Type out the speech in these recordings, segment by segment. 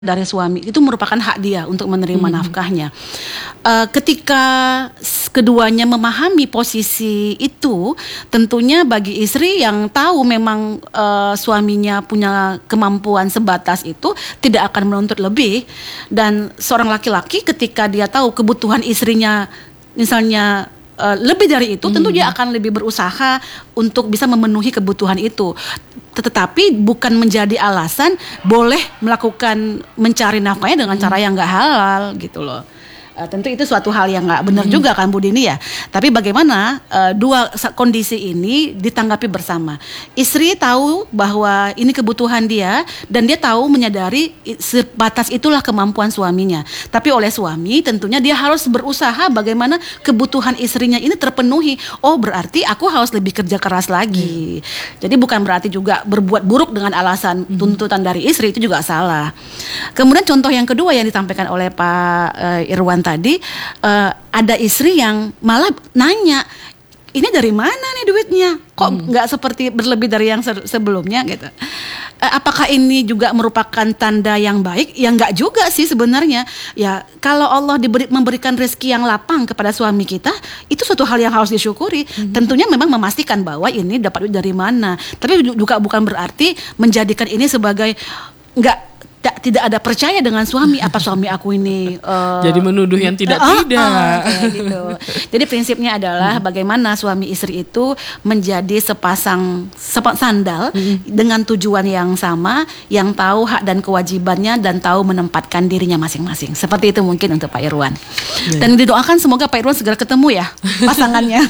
dari suami itu merupakan hak dia untuk menerima nafkahnya. Ketika keduanya memahami posisi itu, tentunya bagi istri yang tahu memang suaminya punya kemampuan sebatas itu tidak akan menuntut lebih, dan seorang laki-laki ketika dia tahu kebutuhan istrinya misalnya lebih dari itu, tentu dia akan lebih berusaha untuk bisa memenuhi kebutuhan itu. Tetapi bukan menjadi alasan boleh melakukan mencari nafkahnya dengan cara yang nggak halal gitu loh. Tentu itu suatu hal yang nggak benar juga kan Bu Dini ya. Tapi bagaimana dua kondisi ini ditanggapi bersama. Istri tahu bahwa ini kebutuhan dia dan dia tahu menyadari sebatas itulah kemampuan suaminya. Tapi oleh suami tentunya dia harus berusaha bagaimana kebutuhan istrinya ini terpenuhi. Oh berarti aku harus lebih kerja keras lagi. Jadi bukan berarti juga berbuat buruk dengan alasan tuntutan dari istri, itu juga salah. Kemudian contoh yang kedua yang disampaikan oleh Pak Irwan tadi, ada istri yang malah nanya, ini dari mana nih duitnya? Kok nggak seperti berlebih dari yang sebelumnya gitu? Apakah ini juga merupakan tanda yang baik? Ya nggak juga sih sebenarnya. Ya kalau Allah memberikan rezeki yang lapang kepada suami kita, itu suatu hal yang harus disyukuri. Tentunya memang memastikan bahwa ini dapat duit dari mana. Tapi juga bukan berarti menjadikan ini sebagai tidak ada percaya dengan suami, apa suami aku ini jadi menuduh yang tidak kayak gitu. Jadi prinsipnya adalah bagaimana suami istri itu menjadi sepasang sandal dengan tujuan yang sama, yang tahu hak dan kewajibannya dan tahu menempatkan dirinya masing-masing. Seperti itu mungkin untuk Pak Irwan. Dan didoakan semoga Pak Irwan segera ketemu ya pasangannya.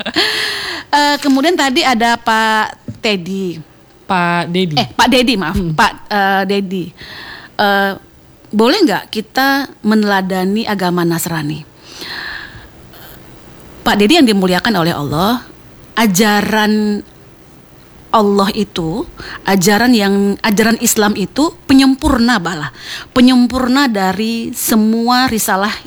Kemudian tadi ada Pak Teddy. Pak Dedi, maaf. Pak Dedi. Boleh nggak kita meneladani agama Nasrani? Pak Dedi yang dimuliakan oleh Allah, ajaran Allah itu, ajaran Islam itu penyempurna penyempurna dari semua risalah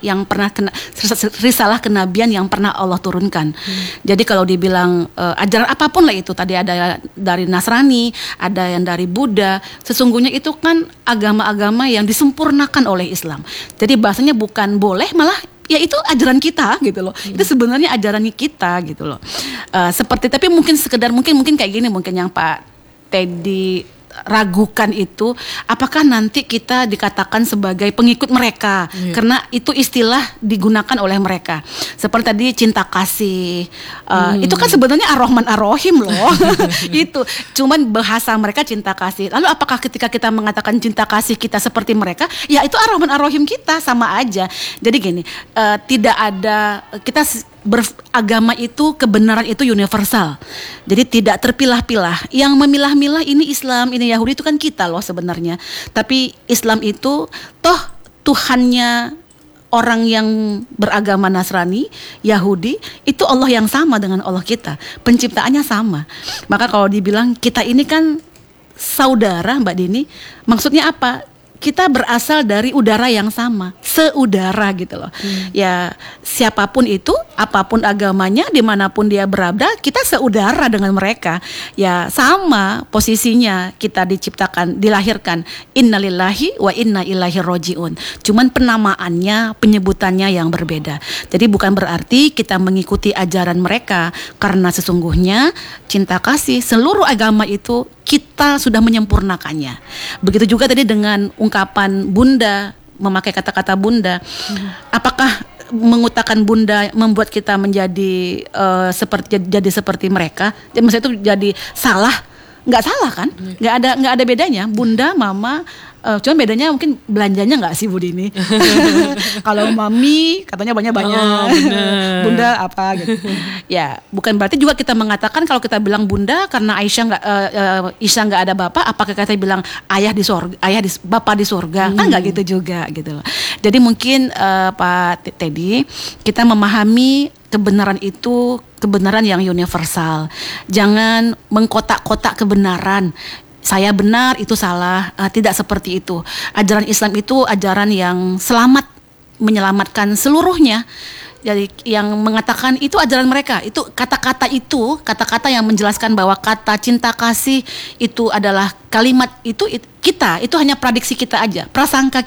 risalah kenabian yang pernah Allah turunkan. Jadi kalau dibilang ajaran apapun lah itu, tadi ada dari Nasrani, ada yang dari Buddha, sesungguhnya itu kan agama-agama yang disempurnakan oleh Islam. Jadi bahasanya bukan boleh, malah ya itu ajaran kita gitu loh. Itu sebenarnya ajaran kita gitu loh. Tapi mungkin sekedar mungkin kayak gini, mungkin yang Pak Teddy ragukan itu, apakah nanti kita dikatakan sebagai pengikut mereka karena itu istilah digunakan oleh mereka. Seperti tadi cinta kasih, itu kan sebenarnya Ar-Rahman Ar-Rahim loh. Itu cuman bahasa mereka cinta kasih. Lalu apakah ketika kita mengatakan cinta kasih kita seperti mereka, ya itu Ar-Rahman Ar-Rahim kita sama aja. Jadi gini, tidak ada, kita beragama itu, kebenaran itu universal. Jadi tidak terpilah-pilah. Yang memilah-milah ini Islam, ini Yahudi, itu kan kita loh sebenarnya. Tapi Islam itu toh Tuhannya orang yang beragama Nasrani, Yahudi, itu Allah yang sama dengan Allah kita. Penciptaannya sama. Maka kalau dibilang kita ini kan saudara, Mbak Dini, maksudnya apa? Kita berasal dari udara yang sama, seudara gitu loh. Ya siapapun itu, apapun agamanya, dimanapun dia berada, kita seudara dengan mereka. Ya sama posisinya, kita diciptakan, dilahirkan. Innalillahi wa inna ilaihi rojiun. Cuman penamaannya, penyebutannya yang berbeda. Jadi bukan berarti kita mengikuti ajaran mereka, karena sesungguhnya cinta kasih seluruh agama itu kita sudah menyempurnakannya. Begitu juga tadi dengan ungkapan bunda, memakai kata-kata bunda. Apakah mengutakan bunda membuat kita menjadi seperti mereka? Maksudnya itu jadi salah? Nggak salah kan? Nggak ada bedanya. Bunda, mama. Cuma bedanya mungkin belanjanya nggak sih Bu Dini? Kalau mami katanya banyak-banyak, bunda apa gitu. Ya bukan berarti juga kita mengatakan kalau kita bilang bunda karena Aisyah nggak ada bapak, apakah kita bilang ayah di surga, bapak di surga? Kan nggak gitu juga gitu loh. Jadi mungkin Pak Teddy, kita memahami kebenaran itu kebenaran yang universal. Jangan mengkotak-kotak kebenaran. Saya benar, itu salah. Tidak seperti itu. Ajaran Islam itu ajaran yang menyelamatkan seluruhnya. Jadi yang mengatakan itu ajaran mereka, itu kata-kata yang menjelaskan bahwa kata cinta kasih itu adalah kalimat itu kita, itu hanya prediksi kita aja, prasangka